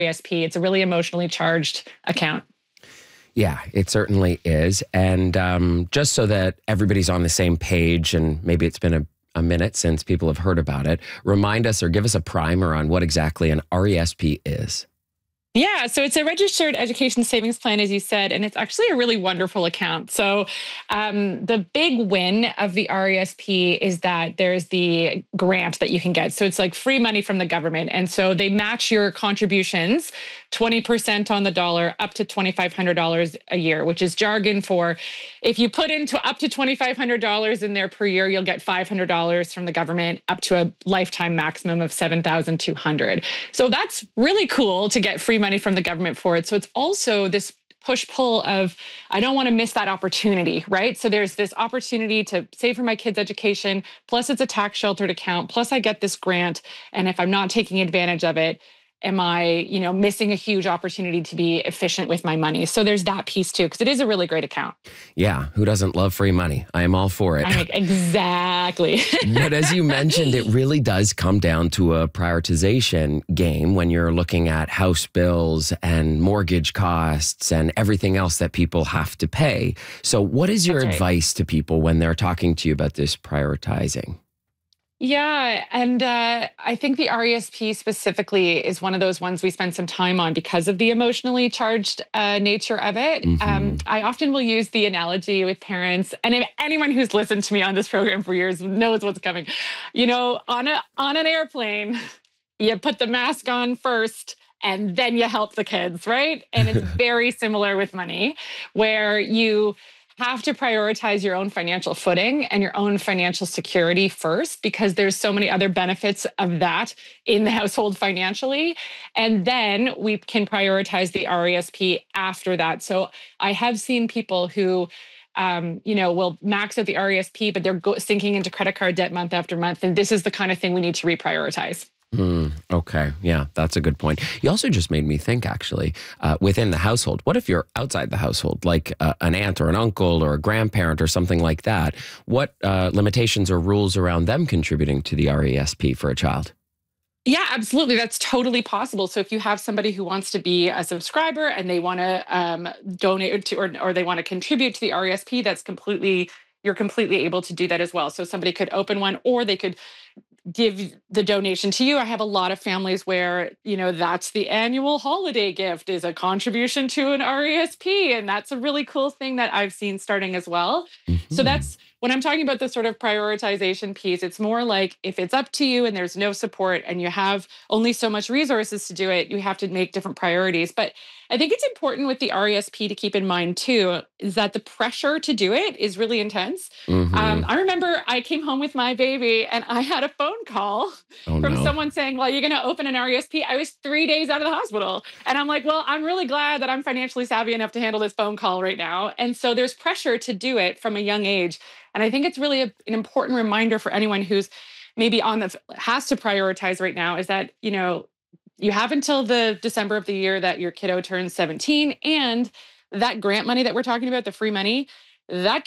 RESP. It's a really emotionally charged account. Yeah, it certainly is. And just so that everybody's on the same page, and maybe it's been a minute since people have heard about it, remind us or give us a primer on what exactly an RESP is. Yeah, so it's a registered education savings plan, as you said, and it's actually a really wonderful account. So the big win of the RESP is that there's the grant that you can get. So it's like free money from the government. And so they match your contributions 20% on the dollar up to $2,500 a year, which is jargon for if you put into up to $2,500 in there per year, you'll get $500 from the government up to a lifetime maximum of $7,200. So that's really cool to get free money from the government for it. So it's also this push-pull of, I don't want to miss that opportunity, right? So there's this opportunity to save for my kids' education, plus it's a tax-sheltered account, plus I get this grant, and if I'm not taking advantage of it, am I, missing a huge opportunity to be efficient with my money? So there's that piece too, because it is a really great account. Yeah, who doesn't love free money? I am all for it. Exactly. But as you mentioned, it really does come down to a prioritization game when you're looking at house bills and mortgage costs and everything else that people have to pay. So what is your advice to people when they're talking to you about this prioritizing? Yeah. And I think the RESP specifically is one of those ones we spend some time on because of the emotionally charged nature of it. I often will use the analogy with parents, and if anyone who's listened to me on this program for years knows what's coming. On an airplane, you put the mask on first, and then you help the kids, right? And it's very similar with money, where you have to prioritize your own financial footing and your own financial security first, because there's so many other benefits of that in the household financially. And then we can prioritize the RESP after that. So I have seen people who will max out the RESP, but they're sinking into credit card debt month after month. And this is the kind of thing we need to reprioritize. Okay. Yeah, that's a good point. You also just made me think, actually, within the household. What if you're outside the household, like an aunt or an uncle or a grandparent or something like that? What limitations or rules around them contributing to the RESP for a child? Yeah, absolutely. That's totally possible. So if you have somebody who wants to be a subscriber and they want to donate to, or they want to contribute to the RESP, you're completely able to do that as well. So somebody could open one, or they could give the donation to you. I have a lot of families where, that's the annual holiday gift, is a contribution to an RESP. And that's a really cool thing that I've seen starting as well. So that's when I'm talking about the sort of prioritization piece, it's more like if it's up to you and there's no support and you have only so much resources to do it, you have to make different priorities. But I think it's important with the RESP to keep in mind too, is that the pressure to do it is really intense. I remember I came home with my baby and I had a phone call from someone saying, well, you're going to open an RESP. I was 3 days out of the hospital. And I'm like, well, I'm really glad that I'm financially savvy enough to handle this phone call right now. And so there's pressure to do it from a young age. And I think it's really an important reminder for anyone who's maybe has to prioritize right now, is that, you have until the December of the year that your kiddo turns 17, and that grant money that we're talking about, the free money, that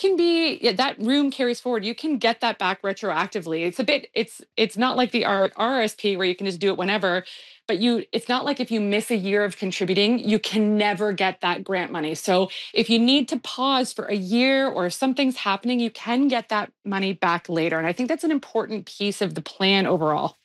room carries forward. You can get that back retroactively. It's not like the RSP where you can just do it whenever, but it's not like if you miss a year of contributing, you can never get that grant money. So if you need to pause for a year or if something's happening, you can get that money back later. And I think that's an important piece of the plan overall.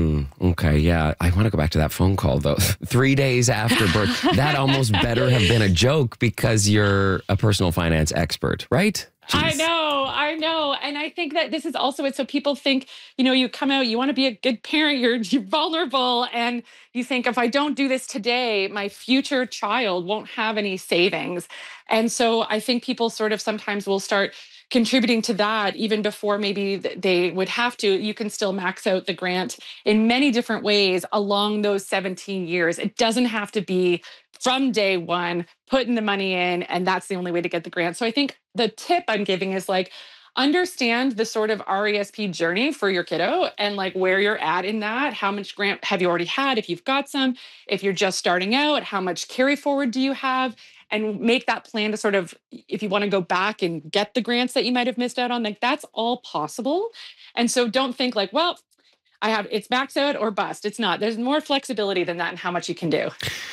Okay, yeah. I want to go back to that phone call, though. 3 days after birth. That almost better have been a joke because you're a personal finance expert, right? Jeez. I know. And I think that this is also it. So people think, you come out, you want to be a good parent, you're vulnerable. And you think, if I don't do this today, my future child won't have any savings. And so I think people sort of sometimes will start contributing to that even before maybe they would have to. You can still max out the grant in many different ways along those 17 years. It doesn't have to be from day one, putting the money in, and that's the only way to get the grant. So I think the tip I'm giving is understand the sort of RESP journey for your kiddo and where you're at in that. How much grant have you already had? If you've got some, if you're just starting out, how much carry forward do you have? And make that plan to sort of, if you want to go back and get the grants that you might have missed out on, that's all possible. And so don't think it's maxed out or bust. It's not. There's more flexibility than that in how much you can do.